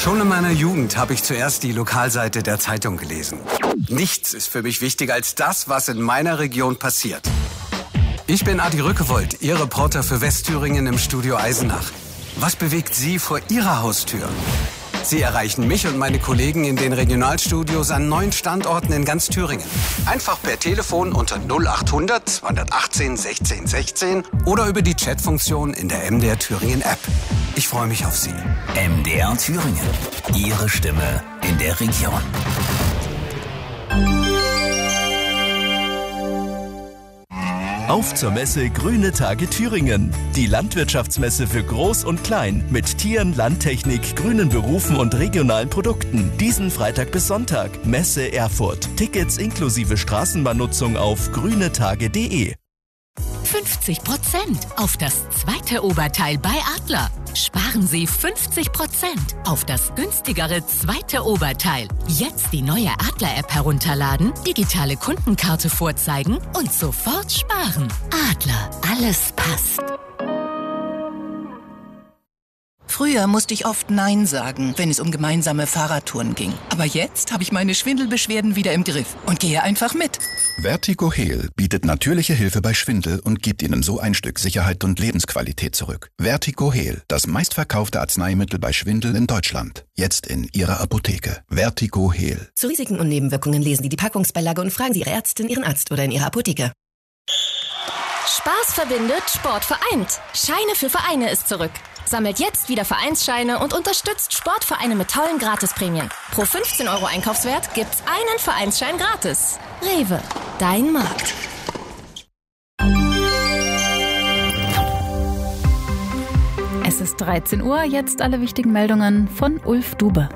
Schon in meiner Jugend habe ich zuerst die Lokalseite der Zeitung gelesen. Nichts ist für mich wichtiger als das, was in meiner Region passiert. Ich bin Adi Rückewold, Ihr Reporter für Westthüringen im Studio Eisenach. Was bewegt Sie vor Ihrer Haustür? Sie erreichen mich und meine Kollegen in den Regionalstudios an 9 Standorten in ganz Thüringen. Einfach per Telefon unter 0800 218 16 16 oder über die Chatfunktion in der MDR Thüringen App. Ich freue mich auf Sie. MDR Thüringen. Ihre Stimme in der Region. Auf zur Messe Grüne Tage Thüringen. Die Landwirtschaftsmesse für Groß und Klein mit Tieren, Landtechnik, grünen Berufen und regionalen Produkten. Diesen Freitag bis Sonntag. Messe Erfurt. Tickets inklusive Straßenbahnnutzung auf grünetage.de. 50% auf das zweite Oberteil bei Adler. Sparen Sie 50% auf das günstigere zweite Oberteil. Jetzt die neue Adler-App herunterladen, digitale Kundenkarte vorzeigen und sofort sparen. Adler, alles passt. Früher musste ich oft Nein sagen, wenn es um gemeinsame Fahrradtouren ging. Aber jetzt habe ich meine Schwindelbeschwerden wieder im Griff und gehe einfach mit. Vertigo Heal bietet natürliche Hilfe bei Schwindel und gibt Ihnen so ein Stück Sicherheit und Lebensqualität zurück. Vertigo Heal, das meistverkaufte Arzneimittel bei Schwindel in Deutschland. Jetzt in Ihrer Apotheke. Vertigo Heal. Zu Risiken und Nebenwirkungen lesen Sie die Packungsbeilage und fragen Sie Ihre Ärztin, Ihren Arzt oder in Ihrer Apotheke. Spaß verbindet, Sport vereint. Scheine für Vereine ist zurück. Sammelt jetzt wieder Vereinsscheine und unterstützt Sportvereine mit tollen Gratisprämien. Pro 15 € Einkaufswert gibt's einen Vereinsschein gratis. Rewe, dein Markt. Es ist 13 Uhr, jetzt alle wichtigen Meldungen von Ulf Dube.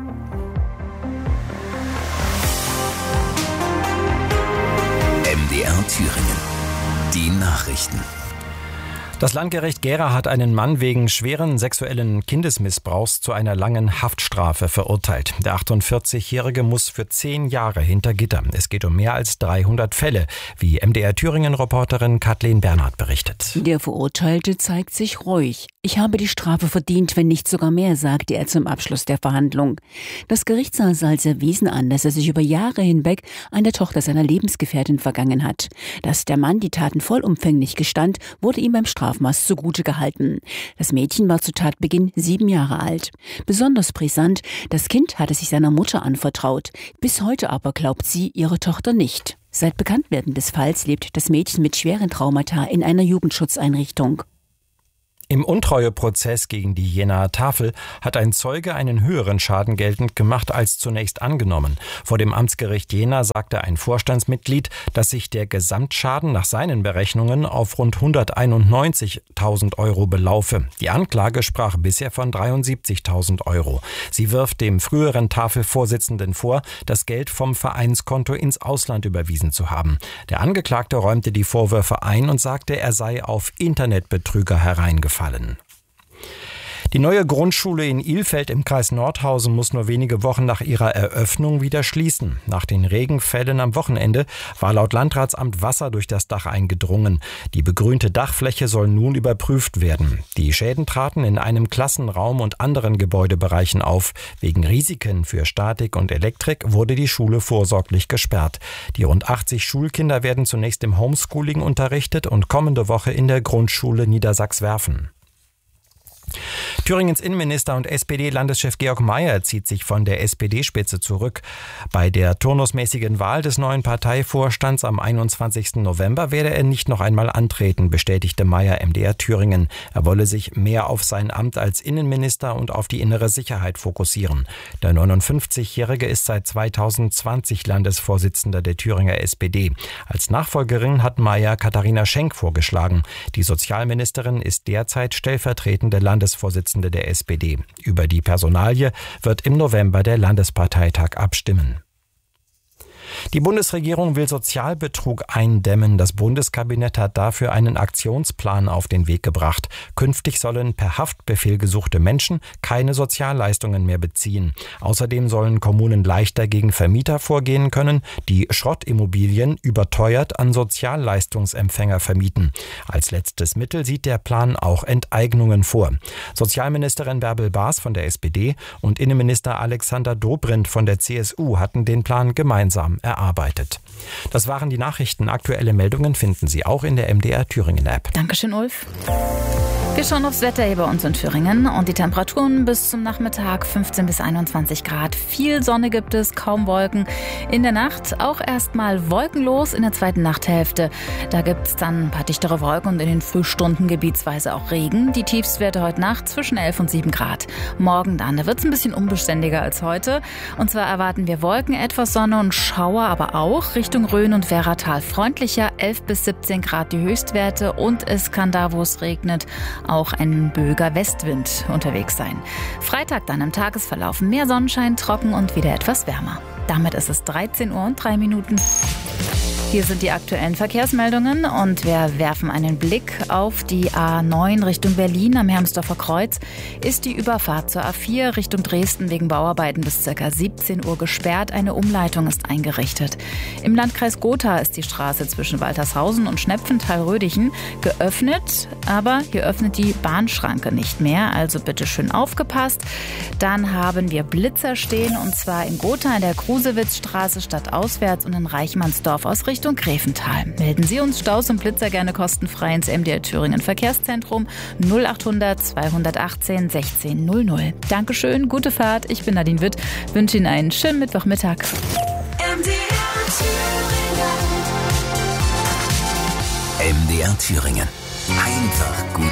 MDR Thüringen. Die Nachrichten. Das Landgericht Gera hat einen Mann wegen schweren sexuellen Kindesmissbrauchs zu einer langen Haftstrafe verurteilt. Der 48-Jährige muss für 10 Jahre hinter Gitter. Es geht um mehr als 300 Fälle, wie MDR Thüringen-Reporterin Kathleen Bernhard berichtet. Der Verurteilte zeigt sich ruhig. Ich habe die Strafe verdient, wenn nicht sogar mehr, sagte er zum Abschluss der Verhandlung. Das Gericht sah es als erwiesen an, dass er sich über Jahre hinweg an der Tochter seiner Lebensgefährtin vergangen hat. Dass der Mann die Taten vollumfänglich gestand, wurde ihm beim Strafmaß zugute gehalten. Das Mädchen war zu Tatbeginn 7 Jahre alt. Besonders brisant, das Kind hatte sich seiner Mutter anvertraut. Bis heute aber glaubt sie ihre Tochter nicht. Seit Bekanntwerden des Falls lebt das Mädchen mit schweren Traumata in einer Jugendschutzeinrichtung. Im Untreueprozess gegen die Jenaer Tafel hat ein Zeuge einen höheren Schaden geltend gemacht als zunächst angenommen. Vor dem Amtsgericht Jena sagte ein Vorstandsmitglied, dass sich der Gesamtschaden nach seinen Berechnungen auf rund 191.000 € belaufe. Die Anklage sprach bisher von 73.000 €. Sie wirft dem früheren Tafelvorsitzenden vor, das Geld vom Vereinskonto ins Ausland überwiesen zu haben. Der Angeklagte räumte die Vorwürfe ein und sagte, er sei auf Internetbetrüger hereingefallen. Die neue Grundschule in Ilfeld im Kreis Nordhausen muss nur wenige Wochen nach ihrer Eröffnung wieder schließen. Nach den Regenfällen am Wochenende war laut Landratsamt Wasser durch das Dach eingedrungen. Die begrünte Dachfläche soll nun überprüft werden. Die Schäden traten in einem Klassenraum und anderen Gebäudebereichen auf. Wegen Risiken für Statik und Elektrik wurde die Schule vorsorglich gesperrt. Die rund 80 Schulkinder werden zunächst im Homeschooling unterrichtet und kommende Woche in der Grundschule Niedersachs-Werfen. Thüringens Innenminister und SPD-Landeschef Georg Mayer zieht sich von der SPD-Spitze zurück. Bei der turnusmäßigen Wahl des neuen Parteivorstands am 21. November werde er nicht noch einmal antreten, bestätigte Mayer MDR Thüringen. Er wolle sich mehr auf sein Amt als Innenminister und auf die innere Sicherheit fokussieren. Der 59-Jährige ist seit 2020 Landesvorsitzender der Thüringer SPD. Als Nachfolgerin hat Mayer Katharina Schenk vorgeschlagen. Die Sozialministerin ist derzeit stellvertretende Landesvorsitzende der SPD. Über die Personalie wird im November der Landesparteitag abstimmen. Die Bundesregierung will Sozialbetrug eindämmen. Das Bundeskabinett hat dafür einen Aktionsplan auf den Weg gebracht. Künftig sollen per Haftbefehl gesuchte Menschen keine Sozialleistungen mehr beziehen. Außerdem sollen Kommunen leichter gegen Vermieter vorgehen können, die Schrottimmobilien überteuert an Sozialleistungsempfänger vermieten. Als letztes Mittel sieht der Plan auch Enteignungen vor. Sozialministerin Bärbel Baas von der SPD und Innenminister Alexander Dobrindt von der CSU hatten den Plan gemeinsam erarbeitet. Das waren die Nachrichten. Aktuelle Meldungen finden Sie auch in der MDR Thüringen App. Dankeschön, Ulf. Wir schauen aufs Wetter hier bei uns in Thüringen und die Temperaturen bis zum Nachmittag 15 bis 21 Grad. Viel Sonne gibt es, kaum Wolken. In der Nacht auch erstmal wolkenlos in der zweiten Nachthälfte. Da gibt es dann ein paar dichtere Wolken und in den Frühstunden gebietsweise auch Regen. Die Tiefstwerte heute Nacht zwischen 11 und 7 Grad. Morgen dann, da wird es ein bisschen unbeständiger als heute. Und zwar erwarten wir Wolken, etwas Sonne und Schauer, aber auch Richtung Rhön und Werratal freundlicher. 11 bis 17 Grad die Höchstwerte und es kann da, wo es regnet, auch ein böiger Westwind unterwegs sein. Freitag dann im Tagesverlauf mehr Sonnenschein, trocken und wieder etwas wärmer. Damit ist es 13 Uhr und 3 Minuten. Hier sind die aktuellen Verkehrsmeldungen und wir werfen einen Blick auf die A9 Richtung Berlin am Hermsdorfer Kreuz. Ist die Überfahrt zur A4 Richtung Dresden wegen Bauarbeiten bis ca. 17 Uhr gesperrt. Eine Umleitung ist eingerichtet. Im Landkreis Gotha ist die Straße zwischen Waltershausen und Schnepfenthal-Rödichen geöffnet, aber hier öffnet die Bahnschranke nicht mehr. Also bitte schön aufgepasst. Dann haben wir Blitzer stehen und zwar in Gotha in der Krusewitzstraße stadtauswärts und in Reichmannsdorf aus Richtung Grevental. Melden Sie uns Staus und Blitzer gerne kostenfrei ins MDR Thüringen Verkehrszentrum 0800 218 1600. Dankeschön, gute Fahrt. Ich bin Nadine Witt. Wünsche Ihnen einen schönen Mittwochmittag. MDR Thüringen. Einfach gut